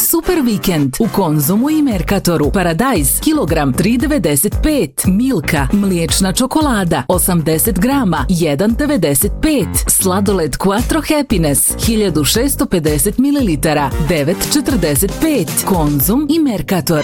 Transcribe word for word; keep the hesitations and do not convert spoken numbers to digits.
super vikend u Konzumu i Mercatoru. Paradajz kilogram tri devedeset pet, Milka mliječna čokolada osamdeset grama jedan devedeset pet, sladoled Quattro Happiness hiljadu šesto pedeset mililitara devet četrdeset pet. Konzum i Mercator.